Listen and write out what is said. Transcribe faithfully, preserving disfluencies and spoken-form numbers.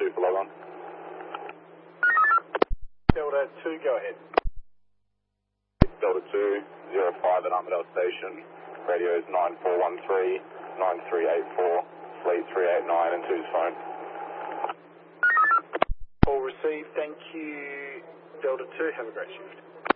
two for log on. Delta two, go ahead. Delta two, zero five at Armadale Station. Radio is nine four one three, nine three eight four, fleet three eight nine and two's phone. All received, thank you. Delta two, have a great shift.